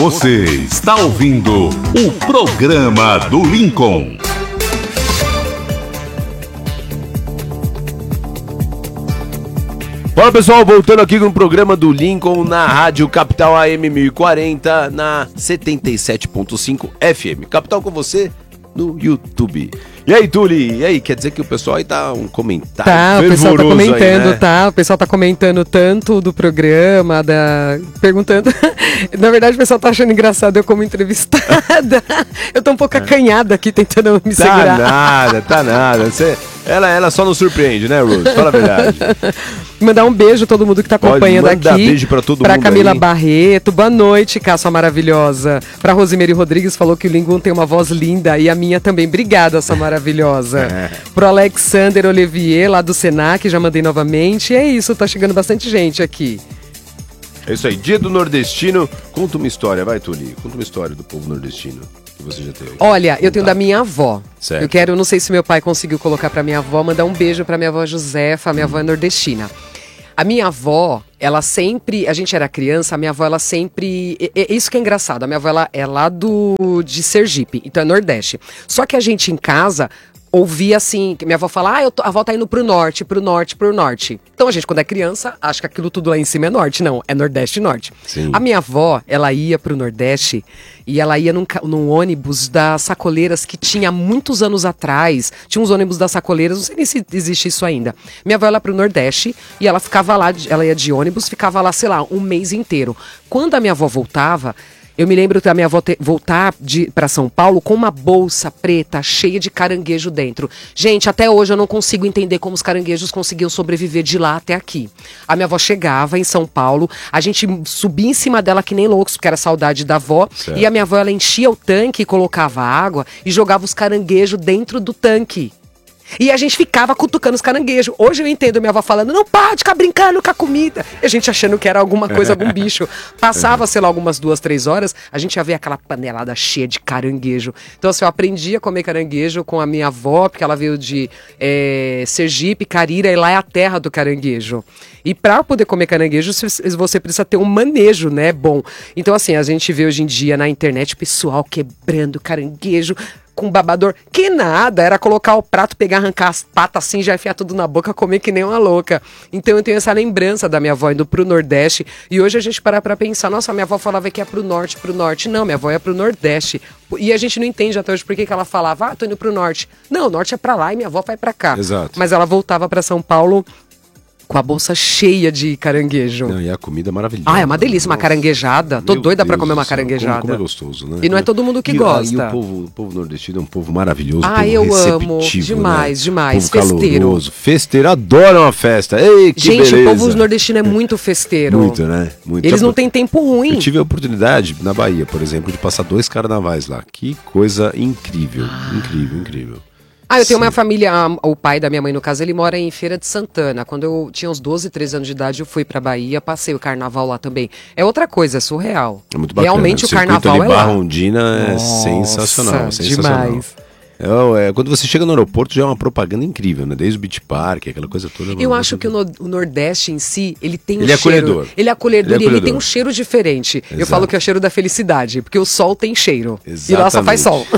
Você está ouvindo o programa do Lincoln. Fala pessoal, voltando aqui com o programa do Lincoln na Rádio Capital AM 1040 na 77.5 FM. Capital com você no YouTube. E aí, Tuli? E aí, quer dizer que o pessoal aí tá um comentário o pessoal tá comentando, aí, né? O pessoal tá comentando tanto do programa, perguntando. Na verdade, o pessoal tá achando engraçado eu como entrevistada. Eu tô um pouco acanhada aqui, tentando me segurar. Tá nada. Ela só nos surpreende, né, Rose? Fala a verdade. Mandar um beijo a todo mundo que tá acompanhando aqui. Beijo pra todo mundo. Pra Camila aí. Barreto. Boa noite, Cássio maravilhosa. Pra Rosemary Rodrigues, falou que o Lincoln tem uma voz linda. E a minha também. Obrigada, essa maravilhosa. Pro Alexander Olivier, lá do Senac, já mandei novamente. E é isso, tá chegando bastante gente aqui. É isso aí, Dia do Nordestino. Conta uma história, vai, Tuli. Conta uma história do povo nordestino que você já teve. Olha, eu tenho da minha avó. Certo. Não sei se meu pai conseguiu colocar pra minha avó, mandar um beijo pra minha avó Josefa, minha avó é nordestina. A minha avó, ela sempre, a gente era criança, a minha avó, ela sempre, isso que é engraçado, a minha avó, ela é lá de Sergipe, então é Nordeste. Só que a gente em casa ouvia assim, que minha avó fala, a avó tá indo pro norte. Então a gente, quando é criança, acha que aquilo tudo lá em cima é norte. Não, é Nordeste e Norte. Sim. A minha avó, ela ia pro Nordeste e ela ia num ônibus das Sacoleiras que tinha muitos anos atrás. Tinha uns ônibus das Sacoleiras, não sei nem se existe isso ainda. Minha avó ia pro Nordeste e ela ficava lá, ela ia de ônibus, ficava lá, sei lá, um mês inteiro. Quando a minha avó voltava, eu me lembro da minha avó voltar para São Paulo com uma bolsa preta cheia de caranguejo dentro. Gente, até hoje eu não consigo entender como os caranguejos conseguiam sobreviver de lá até aqui. A minha avó chegava em São Paulo, a gente subia em cima dela que nem loucos, porque era saudade da avó. Certo. E a minha avó, ela enchia o tanque, colocava água e jogava os caranguejos dentro do tanque. E a gente ficava cutucando os caranguejos. Hoje eu entendo minha avó falando, não pode ficar brincando com a comida. E a gente achando que era alguma coisa, algum bicho. Passava, sei lá, algumas 2-3 horas, a gente já via aquela panelada cheia de caranguejo. Então assim, eu aprendi a comer caranguejo com a minha avó, porque ela veio de Sergipe, Carira, e lá é a terra do caranguejo. E para poder comer caranguejo, você precisa ter um manejo, né, bom. Então assim, a gente vê hoje em dia na internet o pessoal quebrando caranguejo com babador, que nada, era colocar o prato, pegar, arrancar as patas assim, já enfiar tudo na boca, comer que nem uma louca. Então eu tenho essa lembrança da minha avó indo pro Nordeste, e hoje a gente para pra pensar, nossa, minha avó falava que ia pro Norte. Não, minha avó ia pro Nordeste. E a gente não entende até hoje por que ela falava, tô indo pro Norte. Não, o Norte é pra lá e minha avó vai pra cá. Exato. Mas ela voltava pra São Paulo com a bolsa cheia de caranguejo. Não, e a comida maravilhosa. É uma delícia, uma caranguejada. Tô doida pra comer uma caranguejada. Como é gostoso, né? E não é todo mundo que gosta. E o povo nordestino é um povo maravilhoso, eu amo. Demais, né? Demais. Povo festeiro. Caloroso. Festeiro, adora uma festa. Ei, que gente, beleza. O povo nordestino é muito festeiro. Muito, né? Muito. Eles não têm tempo ruim. Eu tive a oportunidade, na Bahia, por exemplo, de passar 2 carnavais lá. Que coisa incrível. Incrível. Eu tenho uma família, o pai da minha mãe, no caso, ele mora em Feira de Santana. Quando eu tinha uns 12, 13 anos de idade, eu fui pra Bahia, passei o carnaval lá também. É outra coisa, é surreal. É muito bacana. Realmente o carnaval é lá. Barra Ondina é sensacional. Demais. Quando você chega no aeroporto já é uma propaganda incrível, né? Desde o Beach Park, aquela coisa toda. Eu acho que o Nordeste em si, ele tem ele um é cheiro. Acolhedor. Ele é acolhedor e ele tem um cheiro diferente. Exato. Eu falo que é o cheiro da felicidade, porque o sol tem cheiro. Exatamente. E lá só faz sol.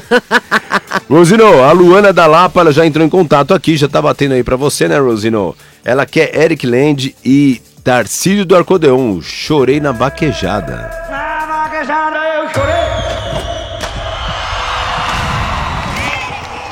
Rosino, a Luana da Lapa, ela já entrou em contato aqui, já tá batendo aí pra você, né, Rosino? Ela quer Eric Land e Tarcísio do Arcodeon, Chorei na Baquejada. Na vaquejada eu chorei.